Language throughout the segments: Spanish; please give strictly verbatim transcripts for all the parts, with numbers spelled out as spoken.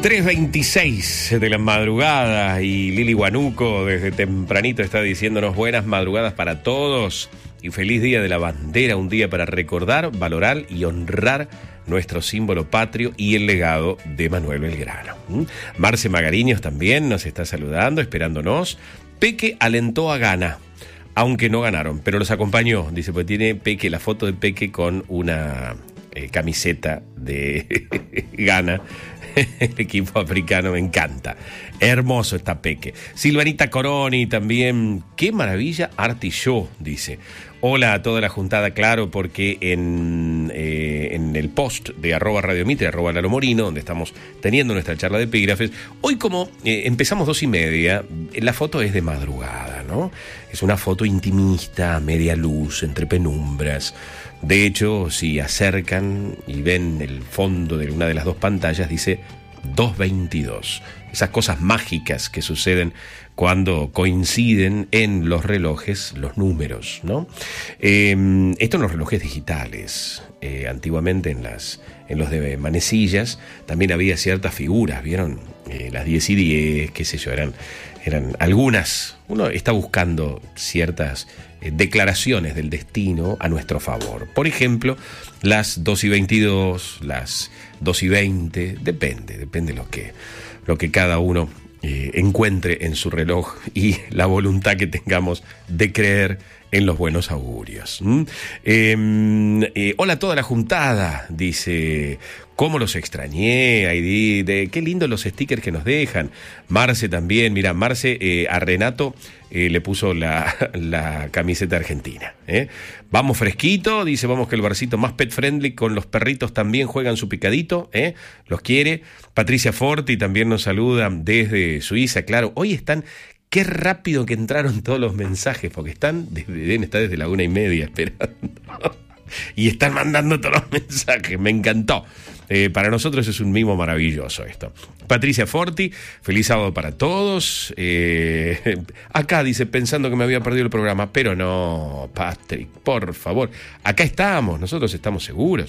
tres veintiséis de la madrugada y Lili Guanuco desde tempranito está diciéndonos buenas madrugadas para todos y feliz día de la bandera, un día para recordar, valorar y honrar nuestro símbolo patrio y el legado de Manuel Belgrano. ¿Mm? Marce Magariños también nos está saludando, esperándonos. Peque alentó a Ghana, aunque no ganaron, pero los acompañó. Dice, pues tiene Peque, la foto de Peque con una eh, camiseta de Ghana. El equipo africano me encanta. Hermoso está Peque. Silvanita Coroni también. Qué maravilla Artilló, dice. Hola a toda la juntada, claro, porque en, eh, en el post de arroba Radio Mitre, arroba Lalo Morino, donde estamos teniendo nuestra charla de epígrafes, hoy como eh, empezamos dos y media, la foto es de madrugada, ¿no? Es una foto intimista, a media luz, entre penumbras. De hecho, si acercan y ven el fondo de una de las dos pantallas, dice dos veintidós. Esas cosas mágicas que suceden cuando coinciden en los relojes los números, ¿no? Eh, esto en los relojes digitales. Eh, antiguamente en, las, en los de manecillas también había ciertas figuras, ¿vieron? Eh, las diez y diez, qué sé yo, eran, eran algunas. Uno está buscando ciertas eh, declaraciones del destino a nuestro favor. Por ejemplo, las dos y veintidós, las dos y veinte, depende, depende lo que, lo que cada uno eh, encuentre en su reloj y la voluntad que tengamos de creer en los buenos augurios. ¿Mm? Eh, eh, hola a toda la juntada, dice, cómo los extrañé, Aidí, de, qué lindos los stickers que nos dejan. Marce también, mira, Marce eh, a Renato eh, le puso la, la camiseta argentina. ¿eh? Vamos fresquito, dice, vamos que el barcito más pet friendly, con los perritos también juegan su picadito, ¿eh? los quiere. Patricia Forti también nos saluda desde Suiza, claro, hoy están... Qué rápido que entraron todos los mensajes, porque están desde, deben estar desde la una y media esperando. Y están mandando todos los mensajes, me encantó. Eh, para nosotros es un mimo maravilloso esto. Patricia Forti, feliz sábado para todos. Eh, acá dice, pensando que me había perdido el programa, pero no, Patrick, por favor. Acá estamos, nosotros estamos seguros.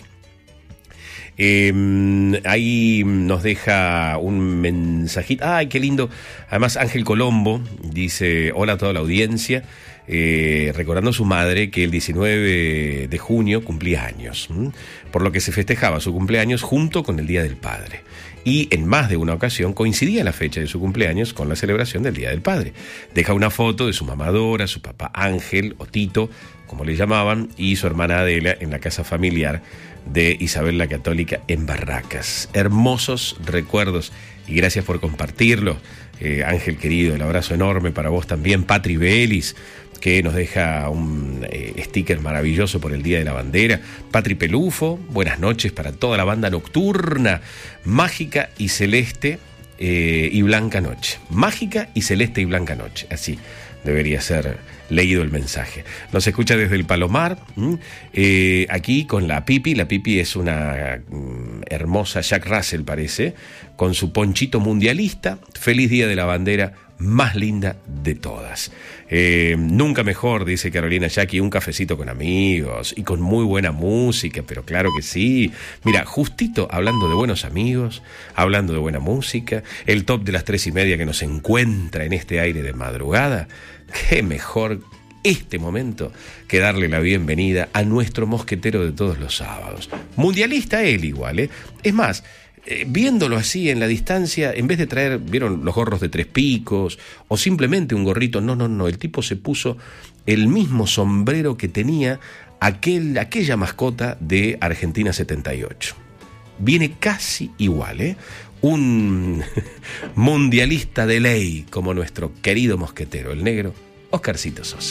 Eh, ahí nos deja un mensajito. ¡Ay, qué lindo! Además, Ángel Colombo dice, hola a toda la audiencia, eh, recordando a su madre que el diecinueve de junio cumplía años, ¿m? por lo que se festejaba su cumpleaños junto con el Día del Padre. Y en más de una ocasión coincidía la fecha de su cumpleaños con la celebración del Día del Padre. Deja una foto de su mamá Dora, su papá Ángel, o Tito, como le llamaban, y su hermana Adela en la casa familiar de Isabel la Católica en Barracas. Hermosos recuerdos y gracias por compartirlo. Eh, Ángel querido, el abrazo enorme para vos también. Patri Belis, que nos deja un eh, sticker maravilloso por el Día de la Bandera. Patri Pelufo, buenas noches para toda la banda nocturna. Mágica y celeste eh, y blanca noche. Mágica y celeste y blanca noche. Así debería ser leído el mensaje. Nos escucha desde el Palomar, eh, aquí con la Pipi. La Pipi es una mm, hermosa Jack Russell, parece, con su ponchito mundialista. Feliz Día de la Bandera, más linda de todas. Eh, nunca mejor, dice Carolina Jackie, un cafecito con amigos y con muy buena música, pero claro que sí. Mira, justito hablando de buenos amigos, hablando de buena música, el top de las tres y media que nos encuentra en este aire de madrugada. Qué mejor este momento que darle la bienvenida a nuestro mosquetero de todos los sábados. Mundialista él igual, ¿eh? Es más, eh, viéndolo así en la distancia, en vez de traer, ¿vieron los gorros de tres picos? O simplemente un gorrito, no, no, no, el tipo se puso el mismo sombrero que tenía aquel, aquella mascota de Argentina setenta y ocho. Viene casi igual, ¿eh? Un mundialista de ley como nuestro querido mosquetero, el negro Oscarcito Sosa.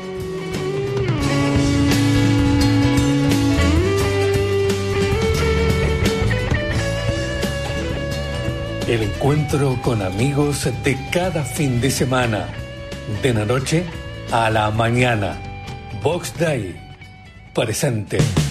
El encuentro con amigos de cada fin de semana, de la noche a la mañana. Box Day presente.